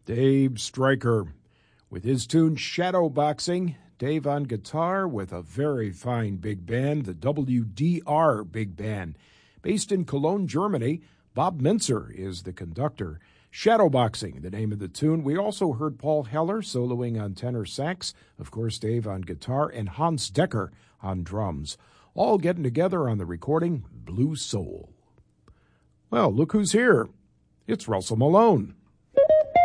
Dave Stryker with his tune Shadowboxing. Dave on guitar with a very fine big band, the WDR Big Band. Based in Cologne, Germany, Bob Minzer is the conductor. Shadowboxing, the name of the tune. We also heard Paul Heller soloing on tenor sax, of course Dave on guitar, and Hans Decker on drums, all getting together on the recording Blue Soul. Well, look who's here. It's Russell Malone.